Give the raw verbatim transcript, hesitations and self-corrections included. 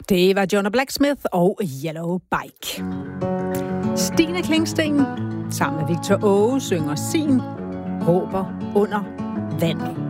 Det var Jonah Blacksmith og Yellow Bike. Stine Klingsten sammen med Victor Åge synger sin Råber under vandet.